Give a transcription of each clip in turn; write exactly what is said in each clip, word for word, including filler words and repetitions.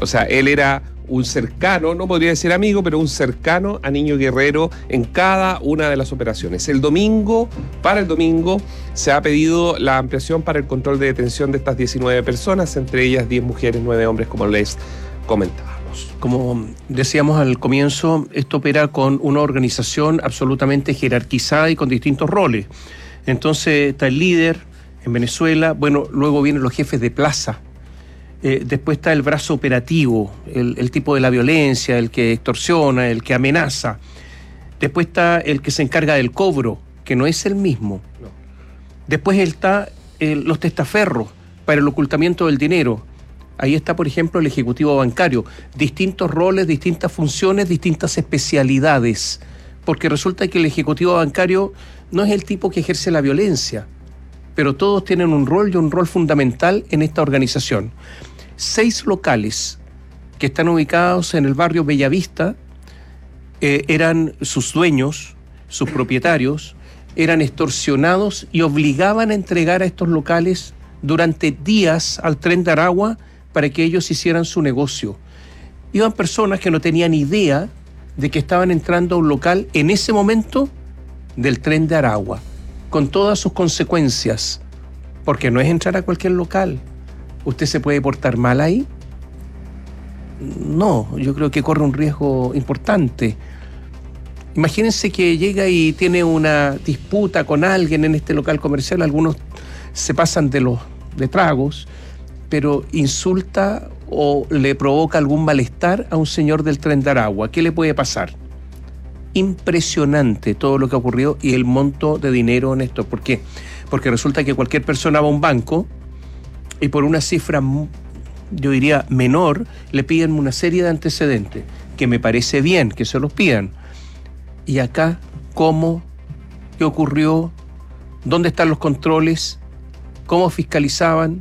O sea, él era un cercano, no podría decir amigo, pero un cercano a Niño Guerrero en cada una de las operaciones. El domingo, para el domingo, se ha pedido la ampliación para el control de detención de estas diecinueve personas, entre ellas diez mujeres, nueve hombres, como les comentábamos. Como decíamos al comienzo, esto opera con una organización absolutamente jerarquizada y con distintos roles. Entonces está el líder en Venezuela, bueno, luego vienen los jefes de plaza. Eh, después está el brazo operativo, el, el tipo de la violencia, el que extorsiona, el que amenaza. Después está el que se encarga del cobro, que no es el mismo. No. Después está eh, los testaferros para el ocultamiento del dinero. Ahí está, por ejemplo, el ejecutivo bancario. Distintos roles, distintas funciones, distintas especialidades. Porque resulta que el ejecutivo bancario no es el tipo que ejerce la violencia, pero todos tienen un rol y un rol fundamental en esta organización. Seis locales que están ubicados en el barrio Bellavista eh, eran sus dueños, sus propietarios, eran extorsionados y obligaban a entregar a estos locales durante días al Tren de Aragua para que ellos hicieran su negocio. Iban personas que no tenían idea de que estaban entrando a un local en ese momento del Tren de Aragua, con todas sus consecuencias, porque no es entrar a cualquier local. ¿Usted se puede portar mal ahí? No, yo creo que corre un riesgo importante. Imagínense que llega y tiene una disputa con alguien en este local comercial, algunos se pasan de los de tragos, pero insulta o le provoca algún malestar a un señor del Tren de Aragua. ¿Qué le puede pasar? Impresionante todo lo que ha ocurrido y el monto de dinero en esto. ¿Por qué? Porque resulta que cualquier persona va a un banco y por una cifra, yo diría, menor, le piden una serie de antecedentes, que me parece bien que se los pidan. Y acá, ¿cómo? ¿Qué ocurrió? ¿Dónde están los controles? ¿Cómo fiscalizaban?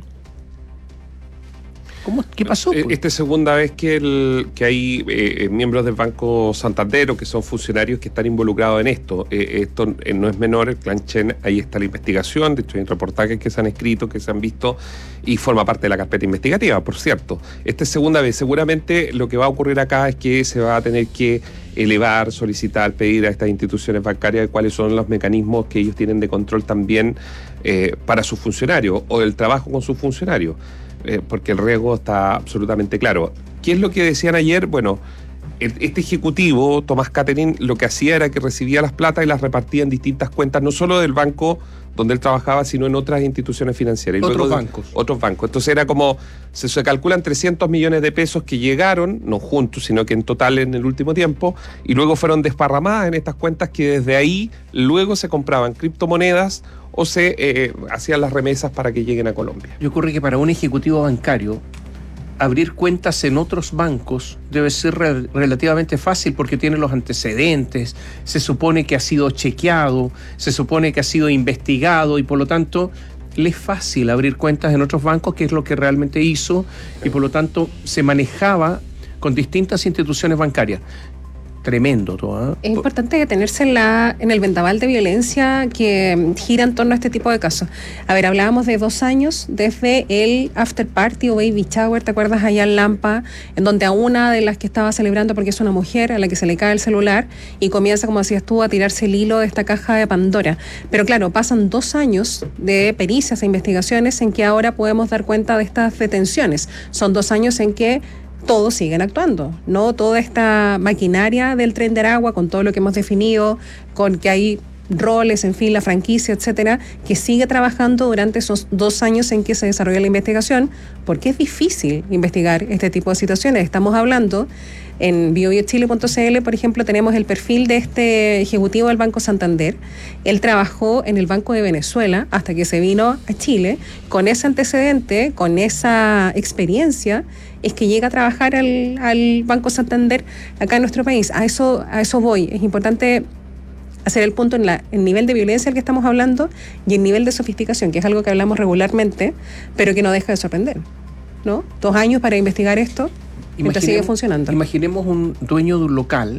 ¿Cómo? ¿Qué pasó? Pues? Esta es segunda vez que, el, que hay eh, miembros del Banco Santander, que son funcionarios que están involucrados en esto. Eh, esto eh, no es menor, el clan Chen, ahí está la investigación, de hecho hay reportajes que se han escrito, que se han visto, y forma parte de la carpeta investigativa, por cierto. Esta es segunda vez. Seguramente lo que va a ocurrir acá es que se va a tener que elevar, solicitar, pedir a estas instituciones bancarias cuáles son los mecanismos que ellos tienen de control también eh, para sus funcionarios, o el trabajo con sus funcionarios. Eh, porque el riesgo está absolutamente claro. ¿Qué es lo que decían ayer? Bueno, el, este ejecutivo, Tomás Catherine, lo que hacía era que recibía las plata y las repartía en distintas cuentas, no solo del banco donde él trabajaba, sino en otras instituciones financieras. Y otros luego bancos. De, otros bancos. Entonces era como, se, se calculan trescientos millones de pesos que llegaron, no juntos, sino que en total en el último tiempo, y luego fueron desparramadas en estas cuentas que desde ahí luego se compraban criptomonedas o se eh, hacían las remesas para que lleguen a Colombia. Y ocurre que para un ejecutivo bancario, abrir cuentas en otros bancos debe ser re- relativamente fácil porque tiene los antecedentes, se supone que ha sido chequeado, se supone que ha sido investigado y por lo tanto le es fácil abrir cuentas en otros bancos, que es lo que realmente hizo, y por lo tanto se manejaba con distintas instituciones bancarias. Tremendo todo, ¿eh? Es importante detenerse en, la, en el vendaval de violencia que gira en torno a este tipo de casos. A ver, hablábamos de dos años desde el after party o baby shower, ¿te acuerdas? Allá en Lampa, en donde a una de las que estaba celebrando, porque es una mujer a la que se le cae el celular y comienza, como decías tú, a tirarse el hilo de esta caja de Pandora. Pero claro, pasan dos años de pericias e investigaciones en que ahora podemos dar cuenta de estas detenciones. Son dos años en que todos siguen actuando, ¿no? Toda esta maquinaria del Tren de Aragua, con todo lo que hemos definido, con que hay roles, en fin, la franquicia, etcétera, que sigue trabajando durante esos dos años en que se desarrolla la investigación, porque es difícil investigar este tipo de situaciones. Estamos hablando, en bio bio chile punto c l, por ejemplo, tenemos el perfil de este ejecutivo del Banco Santander. Él trabajó en el Banco de Venezuela hasta que se vino a Chile. Con ese antecedente, con esa experiencia, es que llega a trabajar al, al Banco Santander acá en nuestro país. A eso, a eso voy. Es importante hacer el punto en la, el nivel de violencia del que estamos hablando y el nivel de sofisticación, que es algo que hablamos regularmente, pero que no deja de sorprender, ¿no? Dos años para investigar esto mientras sigue funcionando. Imaginemos un dueño de un local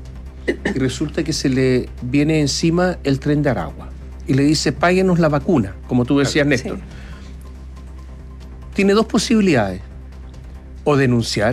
y resulta que se le viene encima el Tren de Aragua y le dice, páguenos la vacuna, como tú decías, Néstor. Sí. Tiene dos posibilidades: o denunciar